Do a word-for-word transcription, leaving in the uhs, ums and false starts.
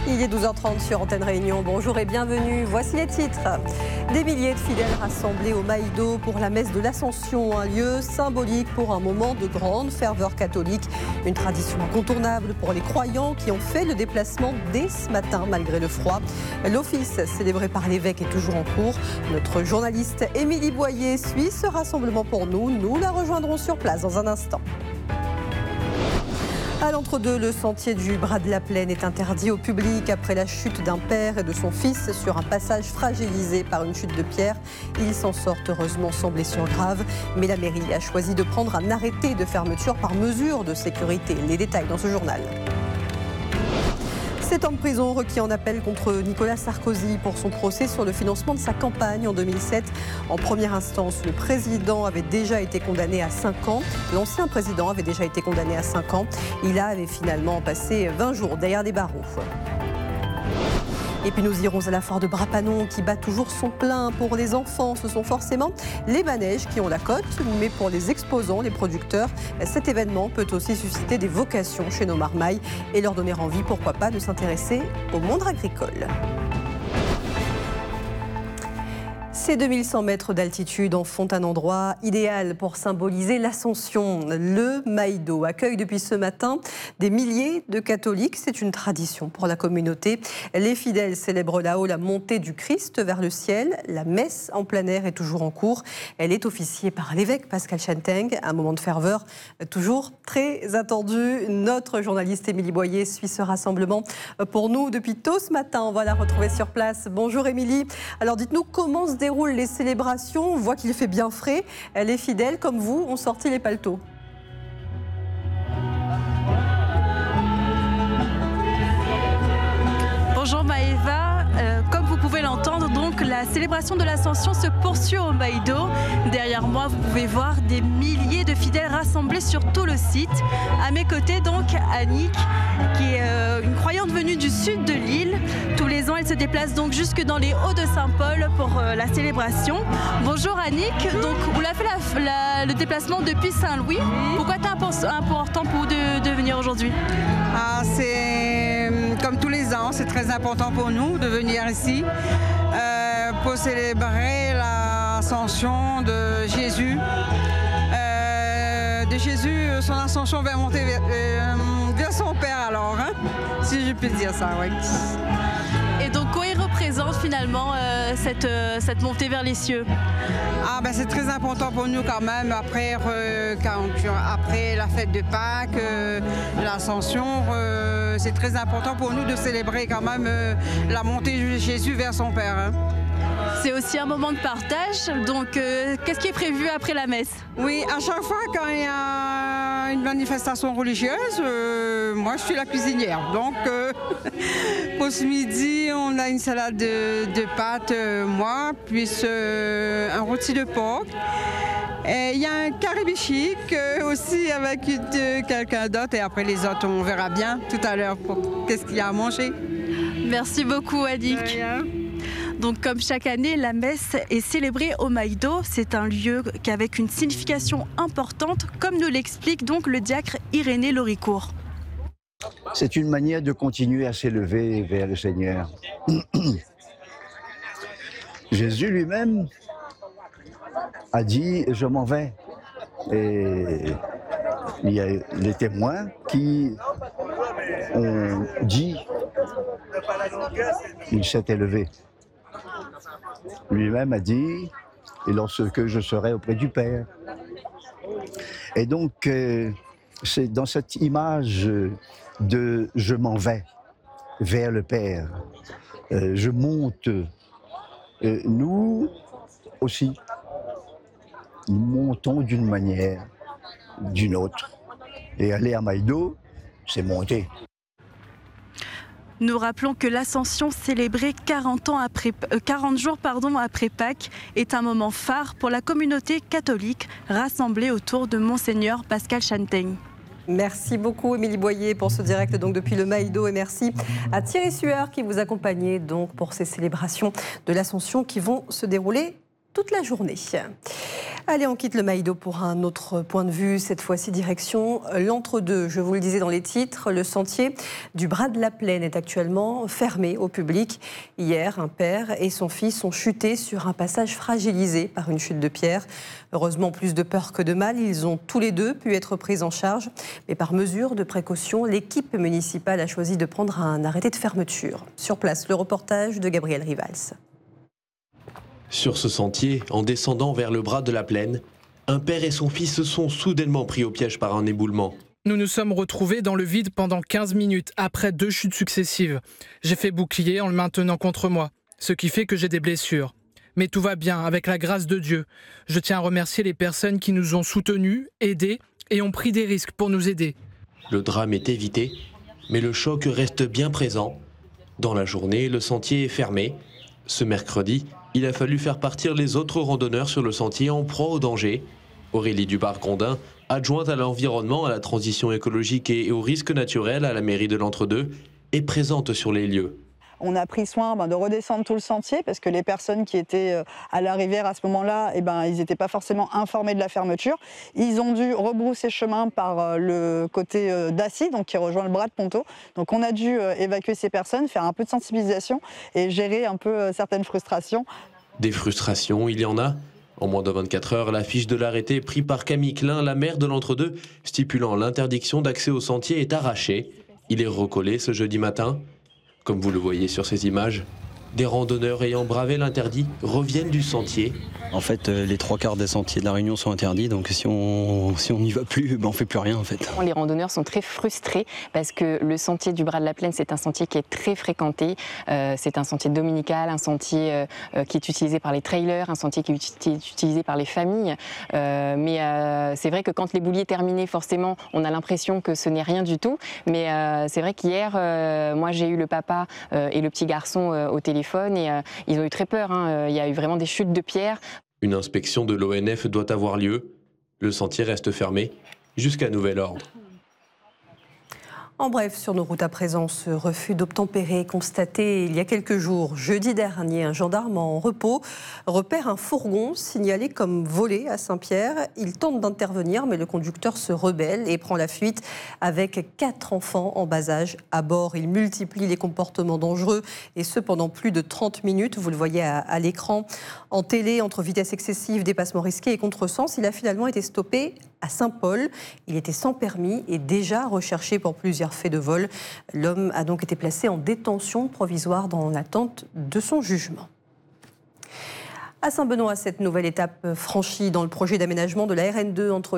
Il est douze heures trente sur Antenne Réunion. Bonjour et bienvenue. Voici les titres. Des milliers de fidèles rassemblés au Maïdo pour la messe de l'Ascension, un lieu symbolique pour un moment de grande ferveur catholique. Une tradition incontournable pour les croyants qui ont fait le déplacement dès ce matin malgré le froid. L'office célébré par l'évêque est toujours en cours. Notre journaliste Émilie Boyer suit ce rassemblement pour nous. Nous la rejoindrons sur place dans un instant. À l'entre-deux, le sentier du Bras de la Plaine est interdit au public après la chute d'un père et de son fils sur un passage fragilisé par une chute de pierre. Ils s'en sortent heureusement sans blessure grave, mais la mairie a choisi de prendre un arrêté de fermeture par mesure de sécurité. Les détails dans ce journal. Sept ans de prison requis en appel contre Nicolas Sarkozy pour son procès sur le financement de sa campagne en deux mille sept. En première instance, le président avait déjà été condamné à cinq ans. L'ancien président avait déjà été condamné à cinq ans. Il avait finalement passé vingt jours derrière les barreaux. Et puis nous irons à la foire de Brapanon qui bat toujours son plein. Pour les enfants, ce sont forcément les manèges qui ont la cote. Mais pour les exposants, les producteurs, cet événement peut aussi susciter des vocations chez nos marmailles et leur donner envie, pourquoi pas, de s'intéresser au monde agricole. Ces deux mille cent mètres d'altitude en font un endroit idéal pour symboliser l'ascension. Le Maïdo accueille depuis ce matin des milliers de catholiques. C'est une tradition pour la communauté. Les fidèles célèbrent là-haut la montée du Christ vers le ciel. La messe en plein air est toujours en cours. Elle est officiée par l'évêque Pascal Chanteng. Un moment de ferveur toujours très attendu. Notre journaliste Émilie Boyer suit ce rassemblement pour nous depuis tôt ce matin. On va la retrouver sur place. Bonjour Émilie. Alors dites-nous comment se déroulent les célébrations. On voit qu'il fait bien frais. Les fidèles, comme vous, ont sorti les paletots. Bonjour Maëva, euh, comme vous pouvez l'entendre, donc la célébration de l'Ascension se poursuit au Maïdo. Derrière moi, vous pouvez voir des milliers de fidèles rassemblés sur tout le site. À mes côtés, donc, Annick, qui est euh, une croyante venue du sud de l'île. Tous les ans, elle se déplace donc jusque dans les Hauts-de-Saint-Paul pour euh, la célébration. Bonjour Annick, donc vous l'avez fait la, la, le déplacement depuis Saint-Louis. Pourquoi c'est important pour vous de, de venir aujourd'hui? Ah, c'est comme tous les ans, c'est très important pour nous de venir ici euh, pour célébrer l'ascension de Jésus. Euh, de Jésus, son ascension vers monter vers, euh, vers son Père alors, hein, si je peux dire ça, oui. Et donc, quoi il représente finalement euh, cette, euh, cette montée vers les cieux? Ah ben c'est très important pour nous quand même, après, euh, quand, après la fête de Pâques, euh, l'ascension, euh, c'est très important pour nous de célébrer quand même euh, la montée de Jésus vers son Père. Hein. C'est aussi un moment de partage, donc euh, qu'est-ce qui est prévu après la messe? Oui, à chaque fois quand il y a une manifestation religieuse, euh, moi je suis la cuisinière. Donc euh, pour ce midi, on a une salade de, de pâtes, euh, moi, puis euh, un rôti de porc. Et il y a un carré bichique euh, aussi avec euh, quelqu'un d'autre et après les autres, on verra bien tout à l'heure pour qu'est-ce qu'il y a à manger. Merci beaucoup Annick. Donc comme chaque année, la messe est célébrée au Maïdo. C'est un lieu avec une signification importante, comme nous l'explique donc le diacre Irénée Loricourt. C'est une manière de continuer à s'élever vers le Seigneur. Jésus lui-même a dit « je m'en vais ». Et il y a les témoins qui ont dit qu'il s'est élevé. Lui-même a dit « et lorsque je serai auprès du Père ». Et donc, euh, c'est dans cette image de « je m'en vais vers le Père euh, », je monte. Euh, nous aussi, nous montons d'une manière, d'une autre. Et aller à Maïdo, c'est monter. Nous rappelons que l'Ascension célébrée quarante, ans après, euh, quarante jours pardon, après Pâques est un moment phare pour la communauté catholique rassemblée autour de Monseigneur Pascal Chanteng. Merci beaucoup Émilie Boyer pour ce direct donc depuis le Maïdo et merci à Thierry Sueur qui vous accompagnait donc pour ces célébrations de l'Ascension qui vont se dérouler toute la journée. Allez, on quitte le Maïdo pour un autre point de vue, cette fois-ci direction l'entre-deux. Je vous le disais dans les titres, le sentier du Bras de la Plaine est actuellement fermé au public. Hier, un père et son fils ont chuté sur un passage fragilisé par une chute de pierre. Heureusement, plus de peur que de mal, ils ont tous les deux pu être pris en charge. Mais par mesure de précaution, l'équipe municipale a choisi de prendre un arrêté de fermeture. Sur place, le reportage de Gabriel Rivals. Sur ce sentier, en descendant vers le Bras de la Plaine, un père et son fils se sont soudainement pris au piège par un éboulement. Nous nous sommes retrouvés dans le vide pendant quinze minutes après deux chutes successives. J'ai fait bouclier en le maintenant contre moi, ce qui fait que j'ai des blessures. Mais tout va bien, avec la grâce de Dieu. Je tiens à remercier les personnes qui nous ont soutenus, aidés et ont pris des risques pour nous aider. Le drame est évité, mais le choc reste bien présent. Dans la journée, le sentier est fermé. Ce mercredi, il a fallu faire partir les autres randonneurs sur le sentier en proie au danger. Aurélie Dubar-Grondin, adjointe à l'environnement, à la transition écologique et au risque naturel à la mairie de l'Entre-deux, est présente sur les lieux. On a pris soin ben, de redescendre tout le sentier parce que les personnes qui étaient à la rivière à ce moment-là, eh ben, ils n'étaient pas forcément informés de la fermeture. Ils ont dû rebrousser chemin par le côté d'Assy, donc qui rejoint le Bras de Ponto. Donc on a dû évacuer ces personnes, faire un peu de sensibilisation et gérer un peu certaines frustrations. Des frustrations, il y en a. En moins de vingt-quatre heures, l'affiche de l'arrêté pris par Camille Klein, la maire de l'Entre-deux, stipulant l'interdiction d'accès au sentier est arraché. Il est recollé ce jeudi matin. Comme vous le voyez sur ces images, des randonneurs ayant bravé l'interdit reviennent du sentier. En fait, les trois quarts des sentiers de la Réunion sont interdits, donc si on si on n'y va plus, ben on fait plus rien en fait. Les randonneurs sont très frustrés parce que le sentier du Bras de la Plaine, c'est un sentier qui est très fréquenté. Euh, c'est un sentier dominical, un sentier euh, qui est utilisé par les trailers, un sentier qui est utilisé par les familles. Euh, mais euh, c'est vrai que quand les bouliers terminés, forcément, on a l'impression que ce n'est rien du tout. Mais euh, c'est vrai qu'hier, euh, moi j'ai eu le papa euh, et le petit garçon euh, au téléphone. Et euh, ils ont eu très peur, hein. Il y a eu vraiment des chutes de pierres. Une inspection de l'O N F doit avoir lieu. Le sentier reste fermé jusqu'à nouvel ordre. En bref, sur nos routes à présent, ce refus d'obtempérer constaté il y a quelques jours. Jeudi dernier, un gendarme en repos repère un fourgon signalé comme volé à Saint-Pierre. Il tente d'intervenir, mais le conducteur se rebelle et prend la fuite avec quatre enfants en bas âge à bord. Il multiplie les comportements dangereux et ce pendant plus de trente minutes. Vous le voyez à, à l'écran. En télé, entre vitesse excessive, dépassement risqué et contresens, il a finalement été stoppé à Saint-Paul. Il était sans permis et déjà recherché pour plusieurs faits de vol. L'homme a donc été placé en détention provisoire dans l'attente de son jugement. À Saint-Benoît, cette nouvelle étape franchie dans le projet d'aménagement de la R N deux entre